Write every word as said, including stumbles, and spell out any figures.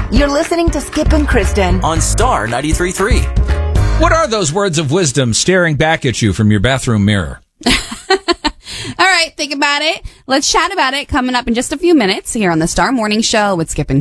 You're listening to Skip and Kristen on Star ninety-three point three. What are those words of wisdom staring back at you from your bathroom mirror? All right, think about it. Let's chat about it coming up in just a few minutes here on the Star Morning Show with Skip and